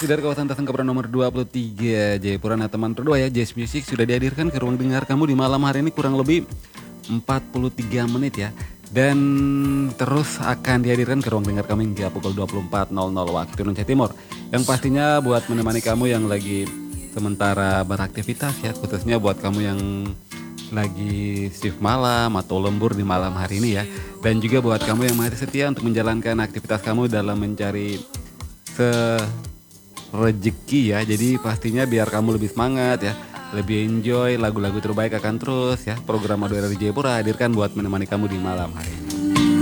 Masih dari kawasan Taseng Kepra nomor 23 Jayapura. Nah teman berdua ya, Jazz Music sudah dihadirkan ke ruang dengar kamu di malam hari ini kurang lebih 43 menit ya. Dan terus akan dihadirkan ke ruang dengar kami hingga pukul 24.00 waktu Indonesia Timur. Yang pastinya buat menemani kamu yang lagi sementara beraktivitas ya, khususnya buat kamu yang lagi shift malam atau lembur di malam hari ini ya. Dan juga buat kamu yang masih setia untuk menjalankan aktivitas kamu dalam mencari rezeki ya. Jadi pastinya biar kamu lebih semangat ya, lebih enjoy, lagu-lagu terbaik akan terus ya. Program Ado dari Jayapura hadirkan buat menemani kamu di malam hari ini.